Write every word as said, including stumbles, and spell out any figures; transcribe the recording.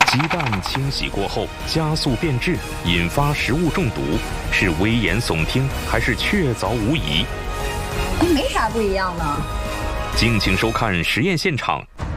鸡蛋清洗过后加速变质，引发食物中毒，是危言耸听还是确凿无疑？ 没啥不一样呢。 敬请收看实验现场，